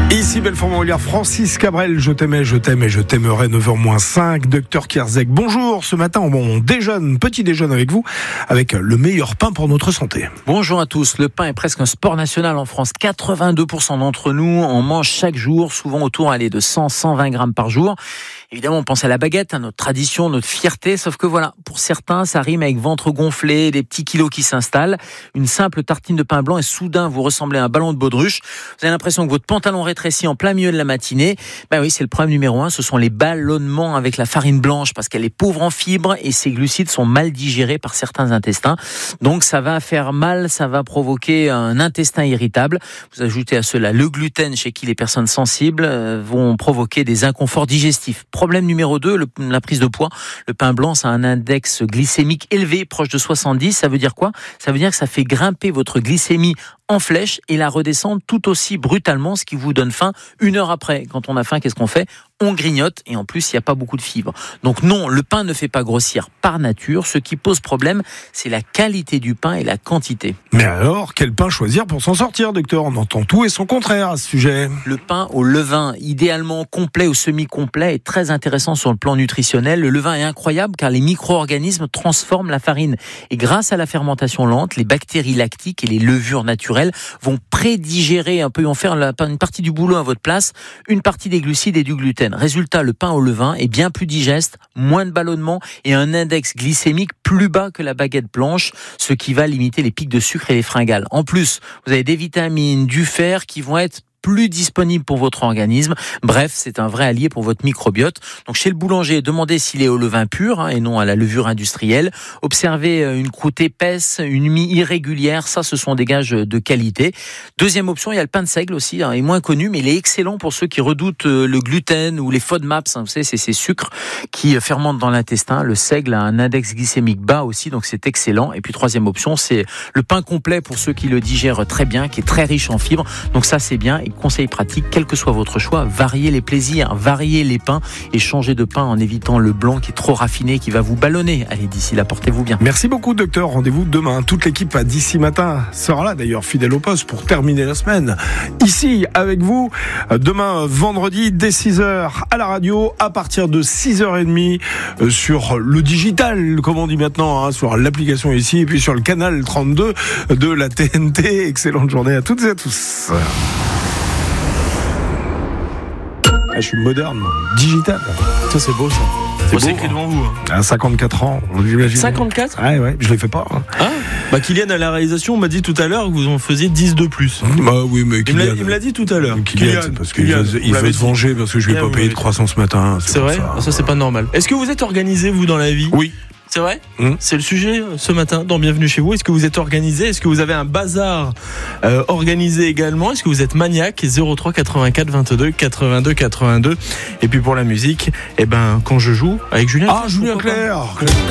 Ici Belfort-Montbéliard, Francis Cabrel, je t'aimais, je t'aime et je t'aimerai, 9h-5, Docteur Kierzek. Bonjour, ce matin on déjeune, petit déjeune avec vous, avec le meilleur pain pour notre santé. Bonjour à tous, le pain est presque un sport national en France. 82% d'entre nous en mangent chaque jour, souvent autour de 100-120 grammes par jour. Évidemment, on pense à la baguette, à notre tradition, notre fierté, sauf que voilà, pour certains, ça rime avec ventre gonflé, des petits kilos qui s'installent. Une simple tartine de pain blanc et soudain, vous ressemblez à un ballon de baudruche. Vous avez l'impression que votre pantalon rétrécit en plein milieu de la matinée. Ben oui, c'est le problème numéro 1, ce sont les ballonnements avec la farine blanche, parce qu'elle est pauvre en fibres et ses glucides sont mal digérés par certains intestins. Donc ça va faire mal, ça va provoquer un intestin irritable. Vous ajoutez à cela le gluten, chez qui les personnes sensibles vont provoquer des inconforts digestifs. Problème numéro 2, la prise de poids. Le pain blanc, ça a un index glycémique élevé, proche de 70. Ça veut dire quoi ? Ça veut dire que ça fait grimper votre glycémie en flèche et la redescendre tout aussi brutalement, ce qui vous donne faim 1 heure après. Quand on a faim, qu'est-ce qu'on fait ? On grignote et en plus, il n'y a pas beaucoup de fibres. Donc non, le pain ne fait pas grossir par nature. Ce qui pose problème, c'est la qualité du pain et la quantité. Mais alors, quel pain choisir pour s'en sortir, docteur ? On entend tout et son contraire à ce sujet. Le pain au levain, idéalement complet ou semi-complet, est très intéressant sur le plan nutritionnel. Le levain est incroyable car les micro-organismes transforment la farine. Et grâce à la fermentation lente, les bactéries lactiques et les levures naturelles vont prédigérer un peu, vont faire une partie du boulot à votre place, une partie des glucides et du gluten. Résultat, le pain au levain est bien plus digeste, moins de ballonnement et un index glycémique plus bas que la baguette blanche, ce qui va limiter les pics de sucre et les fringales. En plus, vous avez des vitamines, du fer qui vont être plus disponible pour votre organisme. Bref, c'est un vrai allié pour votre microbiote. Donc chez le boulanger, demandez s'il est au levain pur et non à la levure industrielle. Observez une croûte épaisse, une mie irrégulière, ça ce sont des gages de qualité. Deuxième option, il y a le pain de seigle aussi, il est moins connu mais il est excellent pour ceux qui redoutent le gluten ou les FODMAPs, vous savez, c'est ces sucres qui fermentent dans l'intestin. Le seigle a un index glycémique bas aussi, donc c'est excellent. Et puis troisième option, c'est le pain complet pour ceux qui le digèrent très bien, qui est très riche en fibres. Donc ça c'est bien. Et conseil pratique, quel que soit votre choix, variez les plaisirs, variez les pains et changez de pain en évitant le blanc qui est trop raffiné, qui va vous ballonner. Allez, d'ici là, portez-vous bien. Merci beaucoup, docteur. Rendez-vous demain. Toute l'équipe à d'ici matin sera là, d'ailleurs, fidèle au poste pour terminer la semaine. Ici, avec vous, demain, vendredi, dès 6h à la radio, à partir de 6h30 sur le digital, comme on dit maintenant, sur l'application ici, et puis sur le canal 32 de la TNT. Excellente journée à toutes et à tous. Je suis moderne, digital. Ça, c'est beau, ça. C'est écrit devant vous. À 54 ans, j'imagine. 54 ? Ouais, je les fais pas. Kylian à la réalisation m'a dit tout à l'heure que vous en faisiez 10 de plus. Bah oui, mais Kylian, il me l'a dit tout à l'heure. Kylian, c'est parce qu'il veut se venger parce que je lui ai pas payé de croissant ce matin. C'est vrai ? Ça, c'est pas normal. Est-ce que vous êtes organisé, vous, dans la vie ? Oui. C'est vrai ? C'est le sujet ce matin dans Bienvenue chez vous. Est-ce que vous êtes organisé ? Est-ce que vous avez un bazar organisé également ? Est-ce que vous êtes maniaque ? 03 84 22 82 82. Et puis pour la musique, quand je joue avec Julien. Julien Clerc.